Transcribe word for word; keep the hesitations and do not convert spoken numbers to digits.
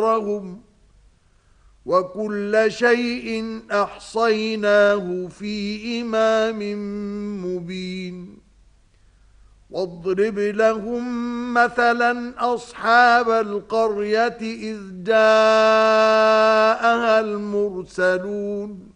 أمرهم وكل شيء أحصيناه في إمام مبين واضرب لهم مثلا أصحاب القرية إذ جاءها المرسلون